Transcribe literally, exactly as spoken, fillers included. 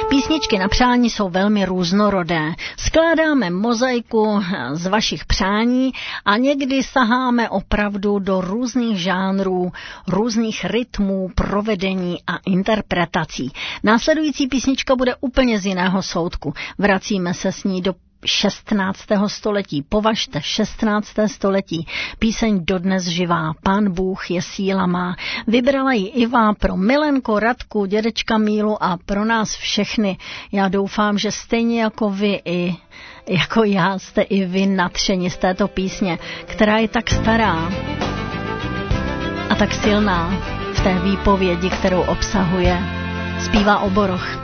Písničky na přání jsou velmi různorodé. Skládáme mozaiku z vašich přání a někdy saháme opravdu do různých žánrů, různých rytmů, provedení a interpretací. Následující písnička bude úplně z jiného soudku. Vracíme se s ní do šestnáctého století. Považte, šestnácté století. Píseň dodnes živá. Pán Bůh je síla má. Vybrala ji Iva pro Milenko, Radku, dědečka Mílu a pro nás všechny. Já doufám, že stejně jako vy i jako já jste i vy nadšeni z této písně, která je tak stará a tak silná v té výpovědi, kterou obsahuje. Zpívá o boroch.